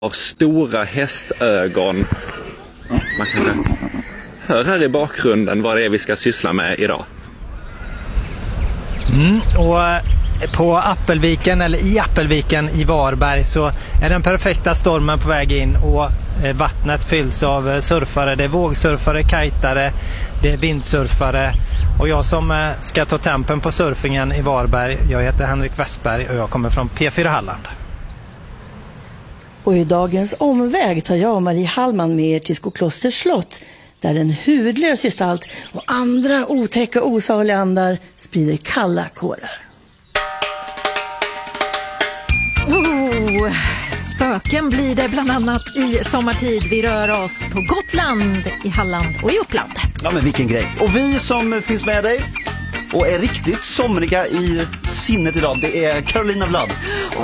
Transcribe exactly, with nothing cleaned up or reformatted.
Av stora hästögon. Man kan höra här i bakgrunden vad det är vi ska syssla med idag. Mm, och på Appelviken, eller i Appelviken i Varberg, så är den perfekta stormen på väg in och vattnet fylls av surfare. Det är vågsurfare, kajtare, det är vindsurfare. Och jag som ska ta tempen på surfingen i Varberg, jag heter Henrik Westberg och jag kommer från P fyra Halland. Och i dagens omväg tar jag och Marie Hallman med er till Skoklosters slott, där en huvudlös gestalt och andra otäcka osaliga andar sprider kalla kårar. Oh, spöken blir det bland annat i sommartid. Vi rör oss på Gotland, i Halland och i Uppland. Ja, men vilken grej. Och vi som finns med dig och är riktigt somriga i sinnet idag, det är Carolina Vlad.